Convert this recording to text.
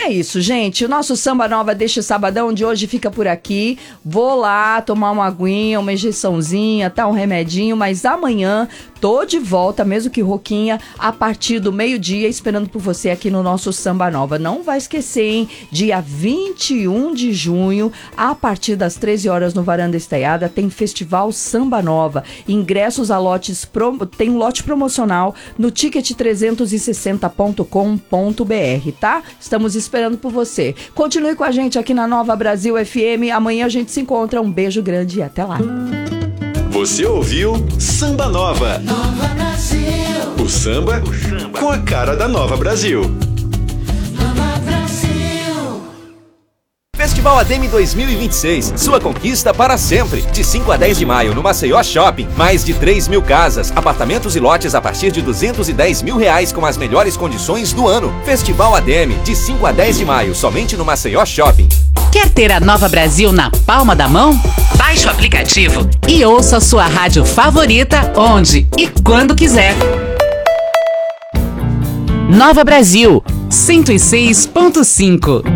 é isso, gente. O nosso Samba Nova deste sabadão de hoje fica por aqui. Vou lá tomar uma aguinha, uma injeçãozinha, tá, um remedinho, mas amanhã tô de volta, mesmo que rouquinha, a partir do meio-dia, esperando por você aqui no nosso Samba Nova. Não vai esquecer, hein? Dia 21 de junho, a partir das 13 horas no Varanda Estaiada, tem Festival Samba Nova. Ingressos a lotes, tem lote promocional no ticket360.com.br, tá? Estamos esperando por você. Continue com a gente aqui na Nova Brasil FM. Amanhã a gente se encontra. Um beijo grande e até lá. Você ouviu Samba Nova. Nova Brasil. O samba com a cara da Nova Brasil. Nova Brasil. Festival ADEME 2026, sua conquista para sempre. De 5 a 10 de maio no Maceió Shopping. Mais de 3 mil casas, apartamentos e lotes a partir de R$210 mil com as melhores condições do ano. Festival ADEME, de 5 a 10 de maio, somente no Maceió Shopping. Quer ter a Nova Brasil na palma da mão? Baixe o aplicativo e ouça sua rádio favorita onde e quando quiser. Nova Brasil 106.5